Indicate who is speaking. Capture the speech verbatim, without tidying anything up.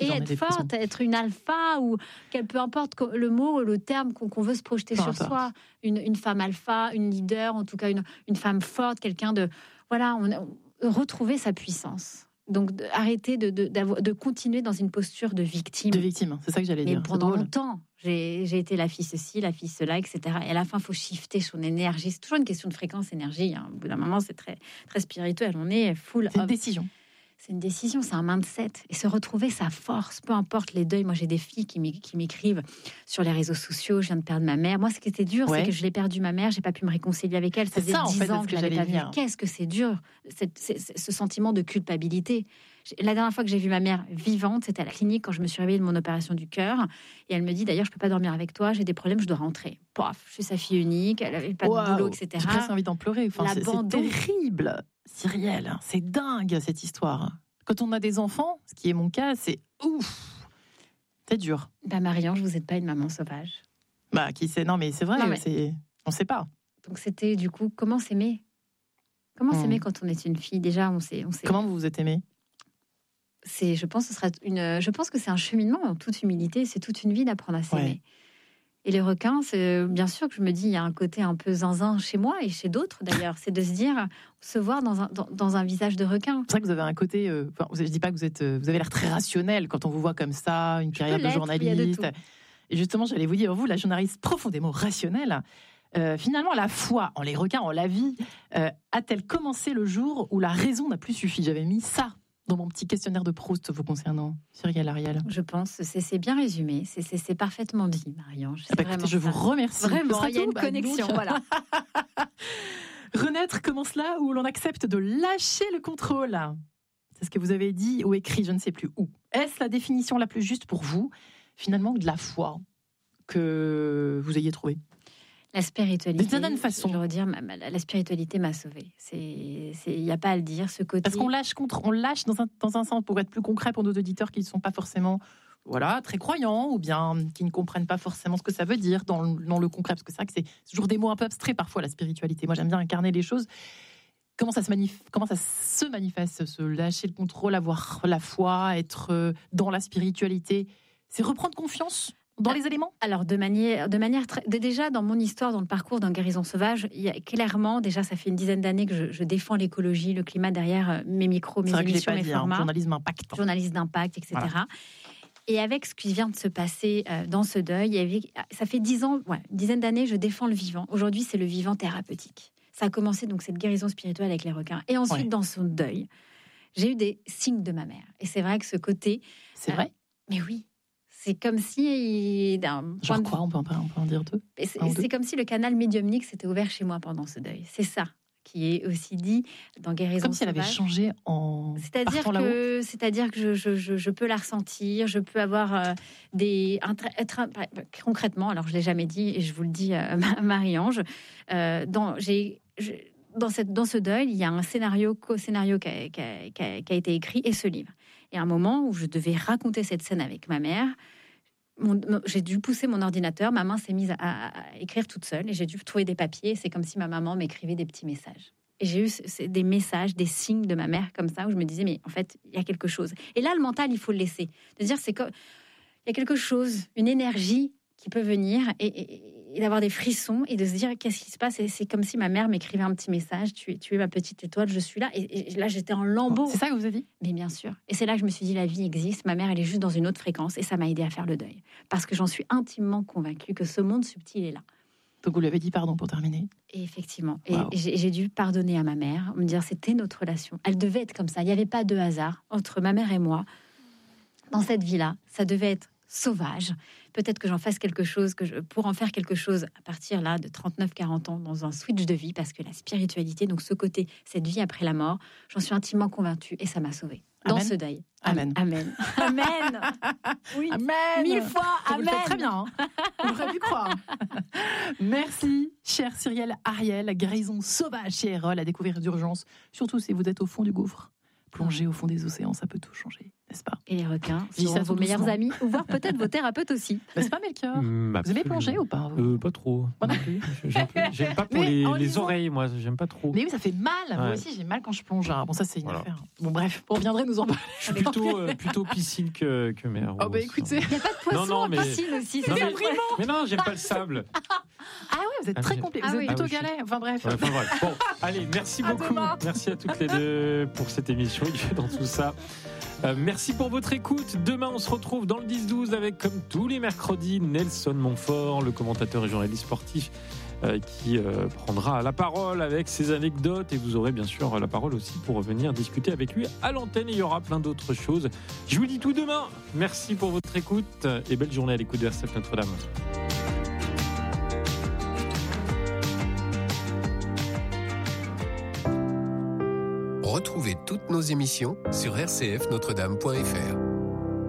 Speaker 1: j'en ai
Speaker 2: être
Speaker 1: des frissons.
Speaker 2: forte, être une alpha, ou quel, peu importe le mot, le terme qu'on, qu'on veut se projeter
Speaker 1: Peu
Speaker 2: sur
Speaker 1: importe.
Speaker 2: soi. Une, une femme alpha, une leader, en tout cas une, une femme forte, quelqu'un de... Voilà, on, on, retrouver sa puissance. Donc, de, arrêter de, de, de continuer dans une posture de victime.
Speaker 1: De victime, c'est ça que j'allais
Speaker 2: Mais
Speaker 1: dire.
Speaker 2: pendant longtemps, j'ai, j'ai été la fille ceci, la fille cela, et cetera. Et à la fin, il faut shifter son énergie. C'est toujours une question de fréquence, énergie. Hein. Au bout d'un moment, c'est très, très spirituel. On est full.
Speaker 1: C'est une
Speaker 2: of...
Speaker 1: décision.
Speaker 2: C'est une décision, c'est un mindset. Et se retrouver sa force, peu importe les deuils. Moi, j'ai des filles qui, m'é- qui m'écrivent sur les réseaux sociaux. Je viens de perdre ma mère. Moi, ce qui était dur,
Speaker 1: Ouais.
Speaker 2: c'est que je l'ai perdu ma mère. J'ai pas pu me réconcilier avec elle. Ça
Speaker 1: C'est
Speaker 2: faisait
Speaker 1: ça, en
Speaker 2: dix
Speaker 1: fait,
Speaker 2: ans
Speaker 1: c'est ce
Speaker 2: que
Speaker 1: que
Speaker 2: je l'avais
Speaker 1: j'allais
Speaker 2: pas vue.
Speaker 1: dire.
Speaker 2: Qu'est-ce que c'est dur, cette, c'est, c'est, ce sentiment de culpabilité. La dernière fois que j'ai vu ma mère vivante, c'était à la clinique quand je me suis réveillée de mon opération du cœur. Et elle me dit, d'ailleurs, je peux pas dormir avec toi, j'ai des problèmes, je dois rentrer. Paf, je suis sa fille unique, elle avait pas de
Speaker 1: Waouh,
Speaker 2: boulot, et cetera.
Speaker 1: J'ai presque envie d'en pleurer. Enfin, c'est, c'est
Speaker 2: L'abandon.
Speaker 1: terrible, Cyrielle. C'est dingue, cette histoire. Quand on a des enfants, ce qui est mon cas, c'est ouf. C'est dur.
Speaker 2: Bah, Marie-Ange, vous n'êtes pas une maman sauvage.
Speaker 1: Bah, qui sait? Non, mais c'est vrai,
Speaker 2: Non, mais-
Speaker 1: c'est... on sait pas.
Speaker 2: Donc, c'était du coup, comment s'aimer Comment
Speaker 1: Hmm.
Speaker 2: s'aimer quand on est une fille? Déjà, on sait. On sait
Speaker 1: Comment vous vous êtes aimé?
Speaker 2: c'est, je pense, que ce sera une, je pense que c'est un cheminement en toute humilité. C'est toute une vie d'apprendre à s'aimer.
Speaker 1: Ouais.
Speaker 2: Et les requins, c'est bien sûr que je me dis, il y a un côté un peu zinzin chez moi et chez d'autres d'ailleurs. C'est de se dire, se voir dans un, dans, dans un visage de requin.
Speaker 1: C'est vrai que vous avez un côté... Euh, enfin, je dis pas que vous êtes... euh, vous avez l'air très rationnel quand on vous voit comme ça, une carrière de
Speaker 2: l'être, il y a de
Speaker 1: journaliste.
Speaker 2: tout.
Speaker 1: Et justement, j'allais vous dire, vous, la journaliste profondément rationnelle, euh, finalement, la foi en les requins, en la vie, euh, a-t-elle commencé le jour où la raison n'a plus suffi? J'avais mis ça dans mon petit questionnaire de Proust vous concernant, Cyrielle Ariel.
Speaker 2: Je pense, c'est, c'est bien résumé, c'est, c'est, c'est parfaitement dit, Marie-Ange. C'est
Speaker 1: Ah bah,
Speaker 2: vraiment
Speaker 1: écoutez, je vous
Speaker 2: ça.
Speaker 1: remercie. Ce
Speaker 2: Vraiment,
Speaker 1: sera
Speaker 2: il y a
Speaker 1: tout.
Speaker 2: une
Speaker 1: Bah,
Speaker 2: connexion,
Speaker 1: donc,
Speaker 2: voilà.
Speaker 1: Renaître commence là où l'on accepte de lâcher le contrôle. C'est ce que vous avez dit ou écrit, je ne sais plus où. Est-ce la définition la plus juste pour vous, finalement, de la foi que vous ayez trouvée?
Speaker 2: La spiritualité,
Speaker 1: D'une certaine façon.
Speaker 2: je veux dire, ma- ma- la spiritualité m'a sauvée. C'est, c'est, il n'y a pas à le dire, ce côté.
Speaker 1: Parce qu'on lâche contre, on lâche dans un, dans un sens, pour être plus concret pour nos auditeurs qui ne sont pas forcément, voilà, très croyants ou bien qui ne comprennent pas forcément ce que ça veut dire dans le, dans le concret, parce que c'est vrai que c'est toujours des mots un peu abstraits parfois, la spiritualité. Moi, j'aime bien incarner les choses. Comment ça se manif- comment ça se manifeste, se lâcher le contrôle, avoir la foi, être dans la spiritualité? C'est reprendre confiance dans les éléments?
Speaker 2: Alors, de manière, de manière très, de- déjà dans mon histoire, dans le parcours d'un guérison sauvage, il y a clairement, déjà, ça fait une dizaine d'années que je, je défends l'écologie, le climat derrière euh, mes micros, mes
Speaker 1: C'est vrai que je l'ai
Speaker 2: émissions,
Speaker 1: pas
Speaker 2: mes
Speaker 1: dit, hein,
Speaker 2: formats,
Speaker 1: journalisme impact.
Speaker 2: journaliste d'impact, et cetera.
Speaker 1: Voilà.
Speaker 2: Et avec ce qui vient de se passer euh, dans ce deuil, il y avait, ça fait dix ans, ouais, une dizaine d'années, je défends le vivant. Aujourd'hui, c'est le vivant thérapeutique. Ça a commencé donc cette guérison spirituelle avec les requins. Et ensuite,
Speaker 1: Ouais.
Speaker 2: dans son deuil, j'ai eu des signes de ma mère. Et c'est vrai que ce côté,
Speaker 1: C'est
Speaker 2: Euh,
Speaker 1: vrai?
Speaker 2: mais oui, c'est comme si d'un point
Speaker 1: Genre
Speaker 2: de-
Speaker 1: quoi? On peut, en parler- on peut en dire deux?
Speaker 2: Et c'est,
Speaker 1: Un ou deux.
Speaker 2: c'est comme si le canal médiumnique s'était ouvert chez moi pendant ce deuil. C'est ça qui est aussi dit dans Guérison
Speaker 1: Comme si elle avait
Speaker 2: sauvage.
Speaker 1: changé en
Speaker 2: C'est-à-dire
Speaker 1: partant là-haut.
Speaker 2: que, c'est-à-dire que je, je, je, je peux la ressentir, je peux avoir euh, des... un tra- être un- concrètement, alors je ne l'ai jamais dit, et je vous le dis, euh, Marie-Ange, euh, dans, j'ai, je- dans, cette, dans ce deuil, il y a un scénario, co-scénario qui a, qui a- qui a- qui a été écrit, et ce livre. Et à un moment où je devais raconter cette scène avec ma mère, mon- mon- j'ai dû pousser mon ordinateur, ma main s'est mise à, à- à écrire toute seule, et j'ai dû trouver des papiers, c'est comme si ma maman m'écrivait des petits messages. Et j'ai eu c- c- des messages, des signes de ma mère comme ça, où je me disais, mais en fait, il y a quelque chose. Et là, le mental, il faut le laisser. De dire, c'est comme... Il y a quelque chose, une énergie qui peut venir, et, et- et d'avoir des frissons, et de se dire, qu'est-ce qui se passe? Et c'est comme si ma mère m'écrivait un petit message, tu es, tu es ma petite étoile, je suis là. Et, et là, j'étais en lambeaux.
Speaker 1: C'est ça que vous avez dit?
Speaker 2: Mais bien sûr. Et c'est là que je me suis dit, la vie existe, ma mère, elle est juste dans une autre fréquence, et ça m'a aidé à faire le deuil. Parce que j'en suis intimement convaincue que ce monde subtil est là.
Speaker 1: Donc vous lui avez dit pardon pour terminer.
Speaker 2: Et effectivement. Et
Speaker 1: Wow.
Speaker 2: j'ai, j'ai dû pardonner à ma mère, me dire c'était notre relation. Elle devait être comme ça. Il n'y avait pas de hasard entre ma mère et moi. Dans cette vie-là, ça devait être sauvage. Peut-être que j'en fasse quelque chose, que je, pour en faire quelque chose à partir là de trente-neuf quarante ans, dans un switch de vie, parce que la spiritualité, donc ce côté, cette vie après la mort, j'en suis intimement convaincue et ça m'a sauvée. Dans
Speaker 1: Amen.
Speaker 2: ce deuil.
Speaker 1: Amen.
Speaker 2: Amen. Amen. Oui.
Speaker 1: Amen.
Speaker 2: Mille fois,
Speaker 1: Ça, vous le faites
Speaker 2: amen.
Speaker 1: très bien. Hein. On aurait pu croire. Merci, chère Cyrielle Ariel. Guérison sauvage chez Erol à découvrir d'urgence. Surtout si vous êtes au fond du gouffre. Plongé au fond des océans, ça peut tout changer. n'est-ce pas?
Speaker 2: Et les requins
Speaker 1: Dis
Speaker 2: sont
Speaker 1: ça
Speaker 2: vos
Speaker 1: tout
Speaker 2: meilleurs
Speaker 1: doucement.
Speaker 2: amis, ou voire peut-être vos thérapeutes aussi.
Speaker 1: N'est-ce pas, Melchior?
Speaker 3: Mmh,
Speaker 1: Vous aimez
Speaker 3: absolument.
Speaker 1: plonger ou pas vous
Speaker 3: Euh, Pas trop.
Speaker 1: Moi non plus.
Speaker 3: J'aime, j'aime pas pour
Speaker 1: Mais
Speaker 3: les,
Speaker 1: en
Speaker 3: les
Speaker 1: lisant-
Speaker 3: oreilles, moi. J'aime pas trop.
Speaker 1: Mais oui, ça fait mal. Moi
Speaker 3: Ouais.
Speaker 1: aussi, j'ai mal quand je plonge. hein. Bon, ça, c'est une
Speaker 3: Voilà.
Speaker 1: affaire. Bon, bref, on reviendrait nous en parler.
Speaker 3: Je suis plutôt, euh, plutôt piscine que, que mer.
Speaker 1: Oh, bah
Speaker 3: aussi.
Speaker 1: écoutez.
Speaker 2: Il n'y a pas de poisson
Speaker 3: Non, non,
Speaker 2: en
Speaker 3: mais-
Speaker 2: piscine aussi.
Speaker 3: Non,
Speaker 2: c'est
Speaker 3: mais,
Speaker 2: déprimant.
Speaker 3: mais non, j'aime pas le sable.
Speaker 1: Ah ouais, vous êtes
Speaker 3: Ah,
Speaker 1: très
Speaker 3: j'ai-
Speaker 1: compliqué.
Speaker 2: Ah
Speaker 1: Vous
Speaker 2: oui.
Speaker 1: êtes plutôt
Speaker 3: Ah oui, je suis-
Speaker 1: galet. Enfin bref.
Speaker 3: Ouais, enfin, bref. Bon, allez, merci
Speaker 1: À
Speaker 3: beaucoup.
Speaker 1: demain.
Speaker 3: Merci à toutes les deux pour cette émission. Il fait dans tout ça. Euh, merci pour votre écoute. Demain, on se retrouve dans le dix douze avec, comme tous les mercredis, Nelson Montfort, le commentateur et journaliste sportif euh, qui euh, prendra la parole avec ses anecdotes. Et vous aurez bien sûr la parole aussi pour revenir discuter avec lui à l'antenne. Et il y aura plein d'autres choses. Je vous dis tout demain. Merci pour votre écoute et belle journée à l'écoute de R C F Notre-Dame.
Speaker 4: Retrouvez toutes nos émissions sur r c f notre dame point f r.